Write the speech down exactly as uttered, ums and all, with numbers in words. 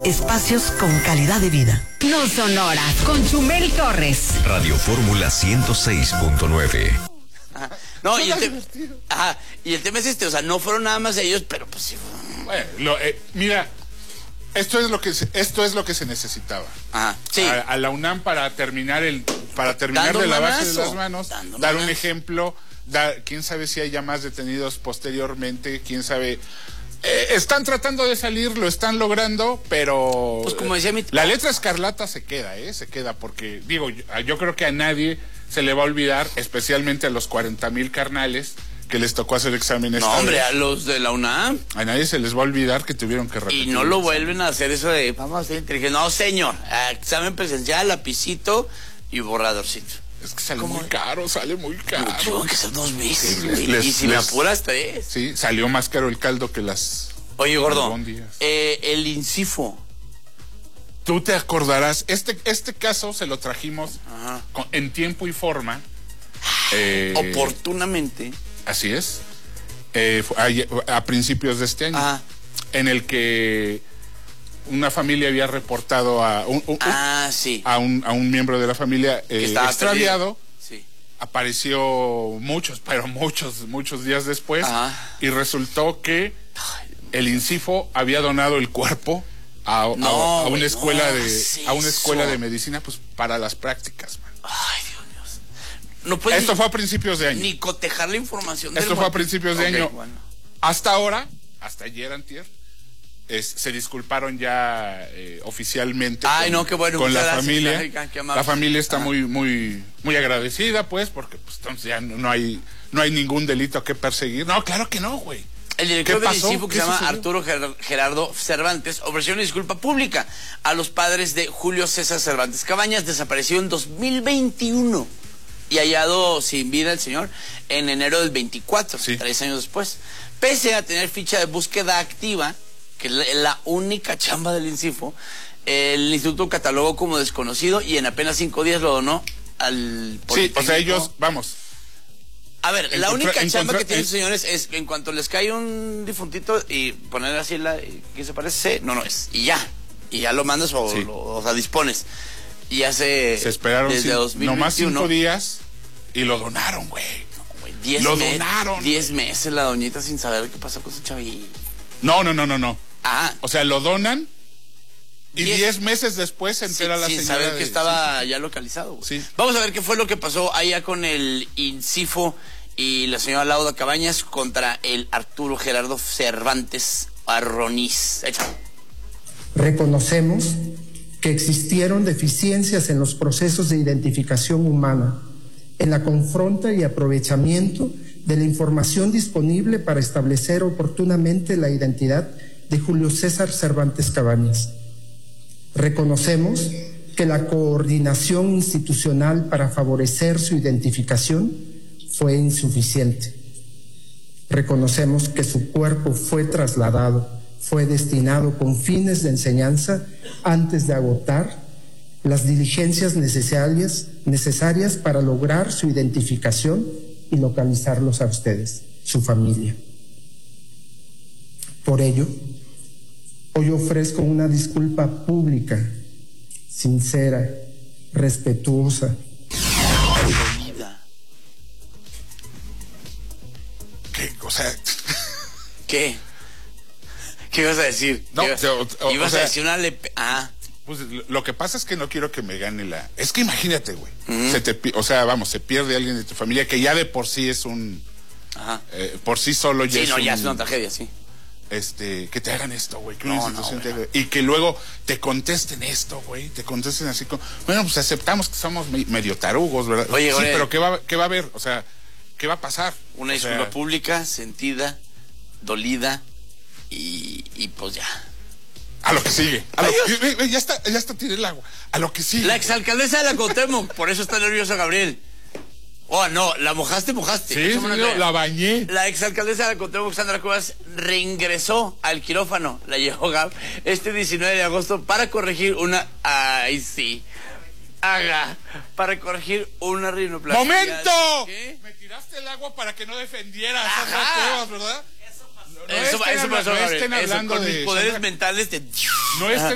Espacios con calidad de vida. No son horas, con Chumel Torres. Radio Fórmula ciento seis punto nueve. Ajá. No, y el, te... Ajá. y el tema es este, o sea, no fueron nada más ellos, pero pues sí. Bueno, lo, eh, mira, esto es lo que se, esto es lo que se necesitaba. Ajá. Sí. A, a la UNAM para terminar el, para terminar Dando de lavarse manazo. las manos, Dando dar manazo. un ejemplo, dar, quién sabe si haya más detenidos posteriormente, quién sabe. Eh, están tratando de salir, lo están logrando, pero Pues como decía mi... la letra escarlata se queda, ¿eh? Se queda porque, digo, yo, yo creo que a nadie se le va a olvidar, especialmente a los cuarenta mil carnales que les tocó hacer exámenes. No, hombre, a los de la UNAM. A nadie se les va a olvidar que tuvieron que repetir. Y no lo vuelven a hacer eso de, vamos a ser inteligentes. No, señor, examen presencial, lapicito y borradorcito. Es que sale ¿Cómo? muy caro, sale muy caro. Tuvo que ser dos meses, Sí, güey. les- Y si me les- apuras, tres. Sí, salió más caro el caldo que las... Oye, gordo, albóndigas. eh, el INCIFO. Tú te acordarás, este, este caso se lo trajimos Ajá. con- en tiempo y forma. Eh, Oportunamente. Así es. Eh, fue a, a principios de este año. Ajá. En el que una familia había reportado a un, un- Ah, sí. a un, a un miembro de la familia Que eh, estaba extraviado. perdido. Sí. Apareció muchos, pero muchos, muchos días después. Ajá. Y resultó que el INCIFO había donado el cuerpo a, a- No, a, una güey, escuela no de hagas a una escuela eso. de medicina, pues para las prácticas, man. Ay, Dios mío. No puedes Esto ni, fue a principios de año. ni cotejar la información del Esto fue a motivo. principios de Ok, año. bueno. Hasta ahora, hasta ayer antier, es, se disculparon ya eh, oficialmente Ay, con, no, qué bueno, con la muchas gracias, familia. ay, qué amable. La familia está Ah. muy muy muy agradecida, pues, porque pues entonces ya no, no hay no hay ningún delito que perseguir. No, claro que no, güey. El director ¿Qué del pasó? INCIFO, que ¿Qué se llama sucedió? Arturo Ger- Gerardo Cervantes, ofreció una disculpa pública a los padres de Julio César Cervantes Cabañas, desapareció en dos mil veintiuno y hallado sin vida el señor en enero del veinticuatro, Sí. tres años después. Pese a tener ficha de búsqueda activa, que es la, la única chamba del INCIFO, el instituto catalogó como desconocido y en apenas cinco días lo donó al Sí, Politécnico. o sea, ellos, vamos. A ver, la Encontra- única chamba encontra- que tienen es- señores es en cuanto les cae un difuntito y poner así la... ¿Qué se parece? No, no es. Y ya. Y ya lo mandas o, Sí. lo, o sea, dispones. Y hace... Se esperaron desde cin- dos mil nomás veintiuno, cinco días y lo donaron, güey. güey, diez Lo me- donaron. Diez meses la doñita sin saber qué pasó con su chavilla. No, no, no, no, no. Ah, O sea, lo donan y Diez- diez meses después se entera sin, la sin señora saber de- que estaba ya localizado. Güey. Sí. Vamos a ver qué fue lo que pasó allá con el INCIFO y la señora Lauda Cabañas contra el Arturo Gerardo Cervantes Arroniz. Échale. Reconocemos que existieron deficiencias en los procesos de identificación humana, en la confronta y aprovechamiento de la información disponible para establecer oportunamente la identidad de Julio César Cervantes Cabañas. Reconocemos que la coordinación institucional para favorecer su identificación fue insuficiente. Reconocemos que su cuerpo fue trasladado, fue destinado con fines de enseñanza antes de agotar las diligencias necesarias, necesarias para lograr su identificación y localizarlos a ustedes, su familia. Por ello, hoy ofrezco una disculpa pública, sincera, respetuosa. Vida. ¿Qué? O sea, ¿Qué? ¿Qué ibas a decir? No, ¿Qué ibas, o- o- ibas o sea- a decir una lepe... Ah, pues lo que pasa es que no quiero que me gane la... Es que imagínate, güey. Se te pi- O sea, vamos, se pierde alguien de tu familia que ya de por sí es un... ajá. eh, por sí solo ya Sí, es no, un... ya es una tragedia, sí. Este, que te hagan esto, güey, que una No, institución no, te güey, haga- y que luego te contesten esto, güey, te contesten así como, bueno, pues aceptamos que somos me- medio tarugos, ¿verdad? Oye, sí, oye. pero ¿qué va, qué va a haber? O sea, ¿qué va a pasar? Una O disculpa sea, pública, sentida, dolida y, y pues ya. a lo que sigue. A lo- Adiós. ve, ve, ya está, ya está, tiene el agua. A lo que sigue. La exalcaldesa de la Cuauhtémoc, por eso está nervioso Gabriel. Oh, no, la mojaste, mojaste. Sí, Échame sí, una no, crema. la bañé. La exalcaldesa de la Cuauhtémoc, Sandra Cuevas, reingresó al quirófano, la llevó Gab, este diecinueve de agosto para corregir una... Ay, sí. Haga. Para corregir una rinoplastia. ¡Momento! ¿Qué? Me tiraste el agua para que no defendieras a Ajá. Sandra Cuevas, ¿verdad? No Eso, estén eso habla- pasó, no Gabriel. estén Eso, hablando con de mis poderes Sandra- mentales te... No estén